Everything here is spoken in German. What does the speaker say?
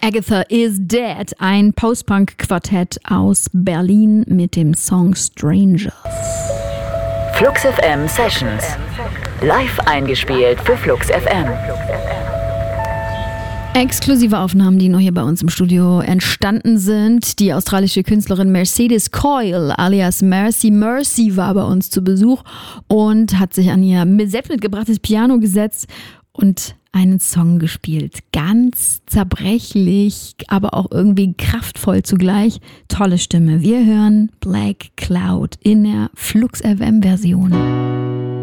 Agatha is Dead, ein Post-Punk-Quartett aus Berlin mit dem Song Strangers. Flux FM Sessions. Live eingespielt für Flux FM. Exklusive Aufnahmen, die nur hier bei uns im Studio entstanden sind. Die australische Künstlerin Mercedes Coyle alias Mercy war bei uns zu Besuch und hat sich an ihr selbst mitgebrachtes Piano gesetzt und einen Song gespielt. Ganz zerbrechlich, aber auch irgendwie kraftvoll zugleich. Tolle Stimme. Wir hören Black Cloud in der Flux FM Version.